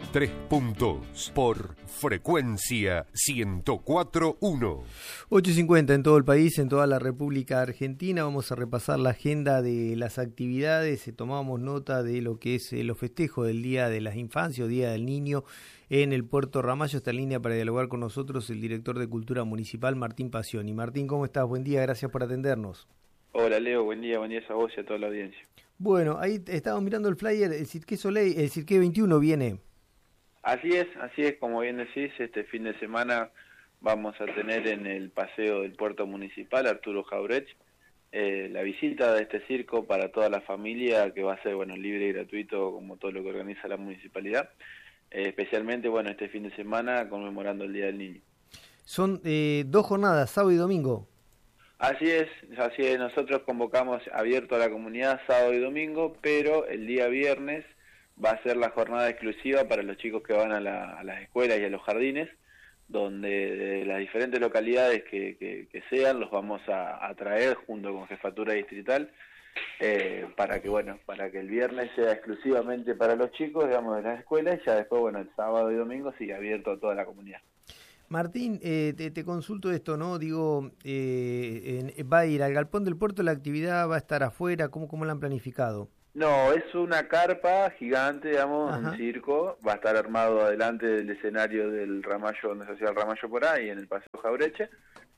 3 puntos por frecuencia 104.1. 8:50 en todo el país, en toda la República Argentina. Vamos a repasar la agenda de las actividades. Tomamos nota de lo que es los festejos del Día de las Infancias, Día del Niño, en el Puerto Ramallo. Está en línea para dialogar con nosotros el director de Cultura Municipal, Martín Pacioni. Martín, ¿cómo estás? Buen día, gracias por atendernos. Hola Leo, buen día a vos y a toda la audiencia. Bueno, ahí estamos mirando el flyer, el Cirque Soleil, el Cirque 21 viene. Así es, como bien decís, este fin de semana vamos a tener en el paseo del puerto municipal Arturo Jauretche la visita de este circo para toda la familia, que va a ser libre y gratuito como todo lo que organiza la municipalidad, especialmente este fin de semana conmemorando el Día del Niño. Son 2 jornadas, sábado y domingo. Así es, nosotros convocamos abierto a la comunidad sábado y domingo, pero el día viernes va a ser la jornada exclusiva para los chicos que van a las escuelas y a los jardines, donde de las diferentes localidades que sean, los vamos a traer junto con Jefatura Distrital, para que el viernes sea exclusivamente para los chicos, de las escuelas, y ya después, el sábado y domingo sigue abierto a toda la comunidad. Martín, te consulto esto, ¿no? Digo, ¿va a ir al galpón del puerto la actividad? ¿Va a estar afuera? ¿Cómo la han planificado? No, es una carpa gigante, Ajá. un circo, va a estar armado adelante del escenario del Ramallo, donde se hacía el Ramallo por ahí, en el Paseo Jauretche,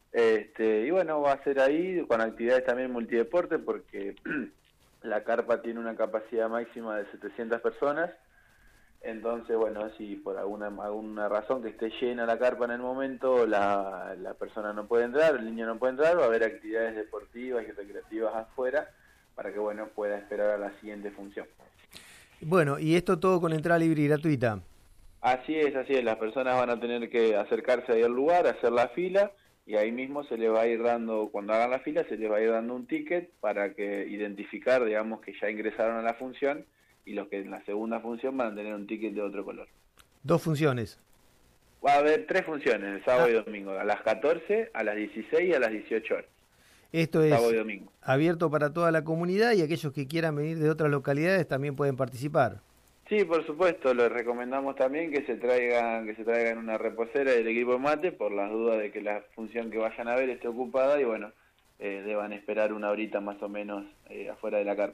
y va a ser ahí con actividades también multideporte, porque la carpa tiene una capacidad máxima de 700 personas, entonces, si por alguna razón que esté llena la carpa en el momento, la persona no puede entrar, el niño no puede entrar, va a haber actividades deportivas y recreativas afuera, para que pueda esperar a la siguiente función. Bueno, y esto todo con entrada libre y gratuita. Así es, las personas van a tener que acercarse ahí al lugar, hacer la fila, y ahí mismo se les va a ir dando, cuando hagan la fila, se les va a ir dando un ticket para que identificar, que ya ingresaron a la función, y los que en la segunda función van a tener un ticket de otro color. 2 funciones. Va a haber 3 funciones, el sábado y domingo, a las 14, a las 16 y a las 18 horas. Esto es sábado y domingo. Abierto para toda la comunidad, y aquellos que quieran venir de otras localidades también pueden participar. Sí, por supuesto, les recomendamos también que se traigan una reposera del equipo de mate, por las dudas de que la función que vayan a ver esté ocupada, y deban esperar una horita más o menos afuera de la carpa.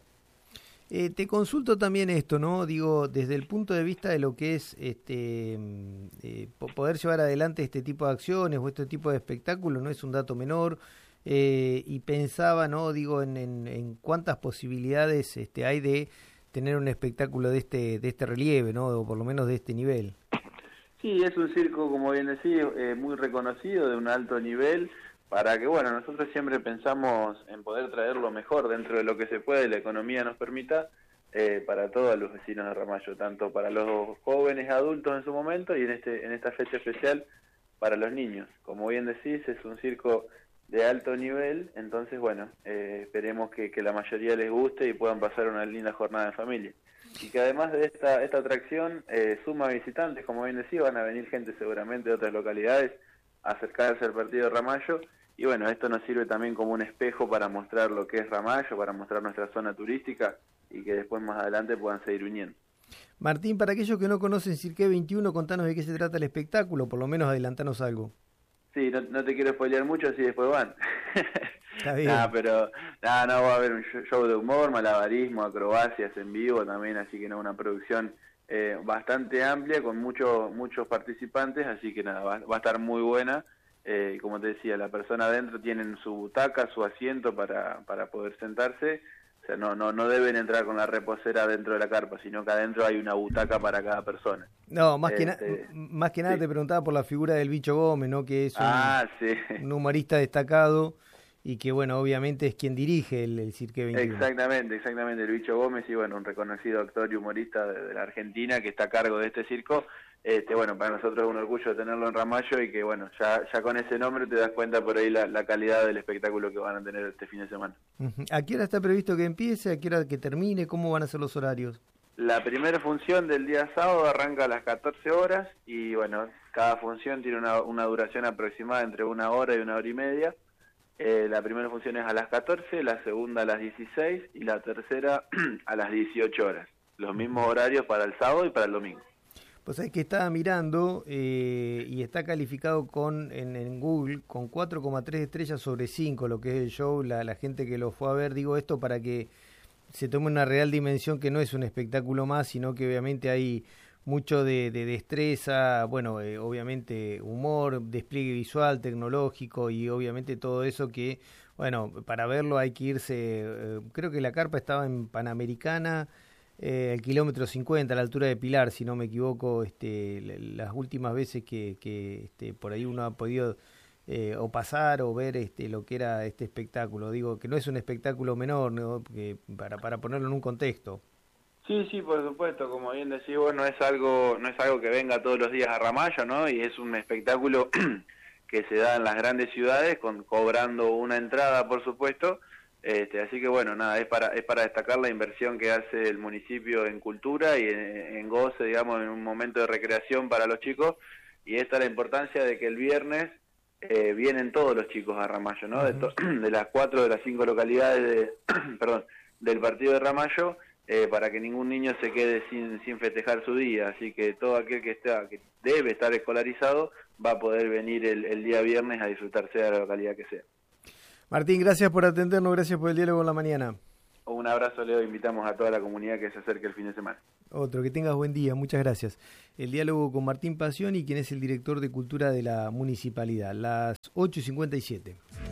Te consulto también esto, ¿no? Digo, desde el punto de vista de lo que es poder llevar adelante este tipo de acciones o este tipo de espectáculos, no es un dato menor, y pensaba, ¿no? Digo, en cuántas posibilidades hay de tener un espectáculo de este relieve, ¿no? O por lo menos de este nivel. Sí, es un circo, como bien decís, muy reconocido, de un alto nivel, para que, nosotros siempre pensamos en poder traer lo mejor dentro de lo que se puede, la economía nos permita, para todos los vecinos de Ramallo, tanto para los jóvenes, adultos en su momento, y en esta fecha especial para los niños. Como bien decís, es un circo de alto nivel, entonces, esperemos que la mayoría les guste y puedan pasar una linda jornada en familia. Y que además de esta atracción suma visitantes, como bien decía, van a venir gente seguramente de otras localidades a acercarse al partido de Ramallo, y esto nos sirve también como un espejo para mostrar lo que es Ramallo, para mostrar nuestra zona turística, y que después más adelante puedan seguir viniendo. Martín, para aquellos que no conocen Cirque 21, contanos de qué se trata el espectáculo, por lo menos adelantanos algo. Sí, no te quiero spoilear mucho, así después van. Está bien. No, va a haber un show de humor, malabarismo, acrobacias en vivo también, así que una producción bastante amplia, con muchos participantes, así que va a estar muy buena. Y como te decía, la persona adentro tienen su butaca, su asiento para poder sentarse. O sea, no deben entrar con la reposera dentro de la carpa, sino que adentro hay una butaca para cada persona. No, más que nada sí. Te preguntaba por la figura del Bicho Gómez, ¿no? Que es un humorista destacado y que, obviamente es quien dirige el Cirque 21. Exactamente, el Bicho Gómez, y un reconocido actor y humorista de la Argentina que está a cargo de este circo. Para nosotros es un orgullo tenerlo en Ramallo, y que, ya con ese nombre te das cuenta por ahí la calidad del espectáculo que van a tener este fin de semana. ¿A qué hora está previsto que empiece? ¿A qué hora que termine? ¿Cómo van a ser los horarios? La primera función del día sábado arranca a las 14 horas, y cada función tiene una duración aproximada entre 1 hora y 1 hora y media. La primera función es a las 14, la segunda a las 16 y la tercera a las 18 horas. Los mismos horarios para el sábado y para el domingo. Pues es que estaba mirando y está calificado en Google con 4,3 estrellas sobre 5, lo que es el show, la gente que lo fue a ver. Digo esto para que se tome una real dimensión, que no es un espectáculo más, sino que obviamente hay mucho de destreza, bueno, obviamente humor, despliegue visual, tecnológico y obviamente todo eso que, bueno, para verlo hay que irse, creo que la carpa estaba en Panamericana, el kilómetro 50 a la altura de Pilar, si no me equivoco, las últimas veces que por ahí uno ha podido o pasar o ver lo que era este espectáculo. Digo que no es un espectáculo menor, ¿no? Que para ponerlo en un contexto. Sí, por supuesto, como bien decís vos, no es algo que venga todos los días a Ramallo, ¿no? Y es un espectáculo que se da en las grandes ciudades, cobrando una entrada, por supuesto. Así que bueno, nada, es para destacar la inversión que hace el municipio en cultura y en goce, digamos, en un momento de recreación para los chicos. Y esta es la importancia de que el viernes vienen todos los chicos a Ramallo, ¿no? De las 4 de las 5 localidades del partido de Ramallo, para que ningún niño se quede sin festejar su día. Así que todo aquel que debe estar escolarizado va a poder venir el día viernes a disfrutar, sea de la localidad que sea. Martín, gracias por atendernos, gracias por el diálogo en la mañana. Un abrazo, Leo, invitamos a toda la comunidad que se acerque el fin de semana. Otro, que tengas buen día, muchas gracias. El diálogo con Martín Pasioni, quien es el director de Cultura de la Municipalidad, las 8:57.